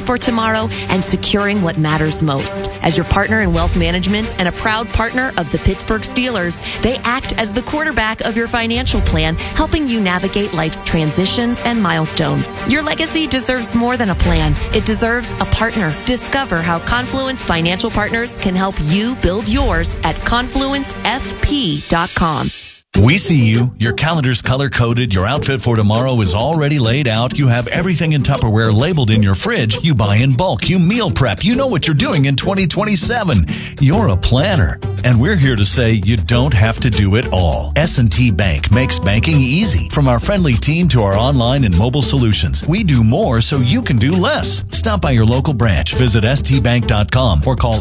for tomorrow and securing what matters most. As your partner in wealth management and a proud partner of the Pittsburgh Steelers, they act as the quarterback of your financial plan, helping you navigate life's transitions and milestones. Your legacy deserves more than a plan. It deserves a partner. Discover how Confluence Financial Partners can help you build yours at confluencefp.com. We see you. Your calendar's color-coded. Your outfit for tomorrow is already laid out. You have everything in Tupperware labeled in your fridge. You buy in bulk. You meal prep. You know what you're doing in 2027. You're a planner. And we're here to say you don't have to do it all. S&T Bank makes banking easy. From our friendly team to our online and mobile solutions, we do more so you can do less. Stop by your local branch. Visit stbank.com or call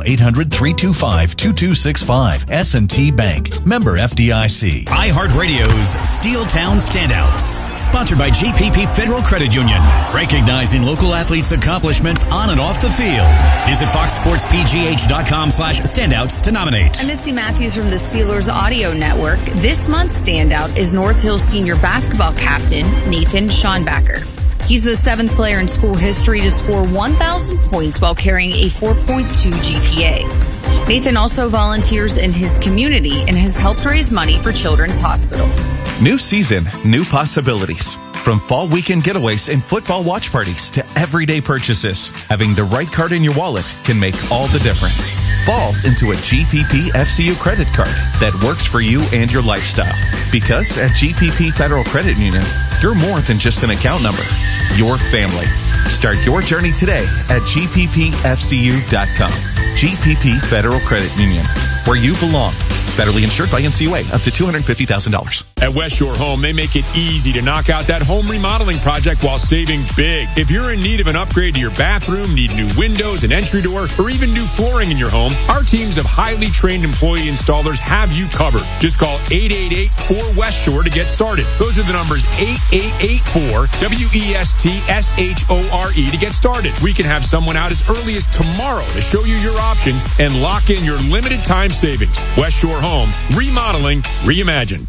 800-325-2265. S&T Bank. Member FDIC. iHeartRadio's Steel Town Standouts. Sponsored by GPP Federal Credit Union. Recognizing local athletes' accomplishments on and off the field. Visit foxsportspgh.com/standouts to nominate. I'm Missy Matthews from the Steelers Audio Network. This month's standout is North Hill senior basketball captain Nathan Schonbacher. He's the 7th player in school history to score 1,000 points while carrying a 4.2 GPA. Nathan also volunteers in his community and has helped raise money for Children's Hospital. New season, new possibilities. From fall weekend getaways and football watch parties to everyday purchases, having the right card in your wallet can make all the difference. Fall into a GPP FCU credit card that works for you and your lifestyle. Because at GPP Federal Credit Union, you're more than just an account number. Your family. Start your journey today at gppfcu.com. GPP Federal Credit Union, where you belong. Federally insured by NCUA, up to $250,000. At West Shore Home, they make it easy to knock out that home remodeling project while saving big. If you're in need of an upgrade to your bathroom, need new windows, an entry door, or even new flooring in your home, our teams of highly trained employee installers have you covered. Just call 888-4West Shore to get started. Those are the numbers 8884-WESTSHORE to get started. We can have someone out as early as tomorrow to show you your options and lock in your limited time savings. West Shore Home, remodeling, reimagined.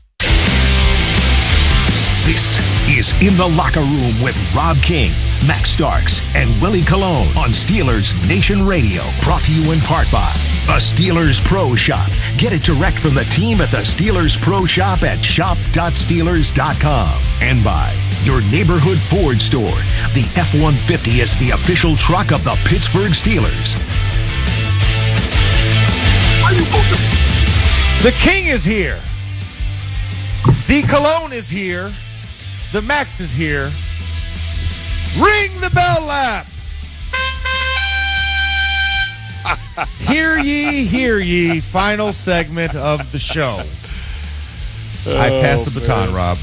This is In the Locker Room with Rob King, Max Starks, and Willie Colon on Steelers Nation Radio. Brought to you in part by the Steelers Pro Shop. Get it direct from the team at the Steelers Pro Shop at shop.steelers.com. And by your neighborhood Ford store. The F-150 is the official truck of the Pittsburgh Steelers. The King is here. The Cologne is here. The Max is here. Ring the bell lap. Hear ye, final segment of the show. I pass the baton, Rob.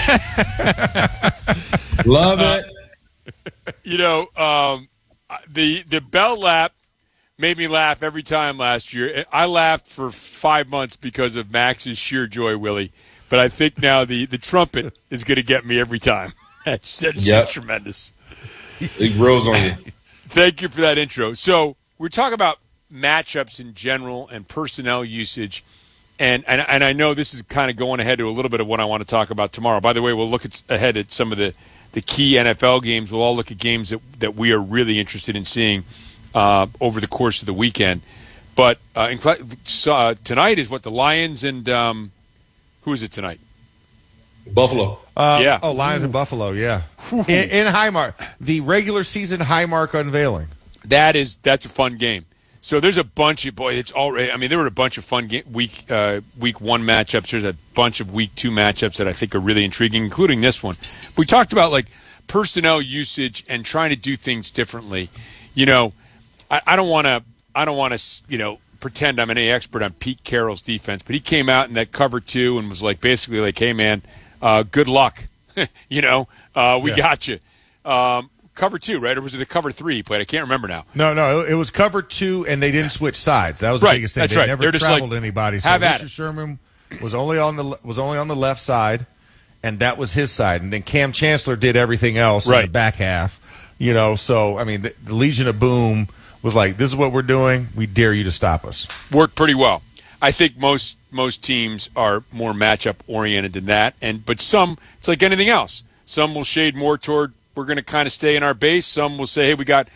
Love it. You know, the bell lap made me laugh every time last year. I laughed for 5 months because of Max's sheer joy, Willie. But I think now the trumpet is going to get me every time. That's just tremendous. It grows on you. Thank you for that intro. So we're talking about matchups in general and personnel usage. And I know this is kind of going ahead to a little bit of what I want to talk about tomorrow. By the way, we'll look ahead at some of the key NFL games. We'll all look at games that we are really interested in seeing over the course of the weekend. But tonight is what, the Lions and who is it tonight? Buffalo. Yeah. Oh, Lions and Buffalo, yeah. In Highmark. The regular season Highmark unveiling. That's a fun game. So there's a bunch of, there were a bunch of fun week one matchups. There's a bunch of week two matchups that I think are really intriguing, including this one. We talked about like personnel usage and trying to do things differently. You know, I don't want to, pretend I'm an expert on Pete Carroll's defense, but he came out in that cover two and was like, basically like, hey man, good luck. We got you. Cover two, right? Or was it a cover three he played? I can't remember now. No, it was cover two, and they didn't switch sides. That was the biggest thing. That's they right. never traveled anybody. So Richard Sherman was only on the left side, and that was his side. And then Cam Chancellor did everything else in the back half. So I mean, the Legion of Boom was like, this is what we're doing. We dare you to stop us. Worked pretty well. I think most teams are more matchup oriented than that, but some, it's like anything else. Some will shade more toward we're going to kind of stay in our base. Some will say, hey, we got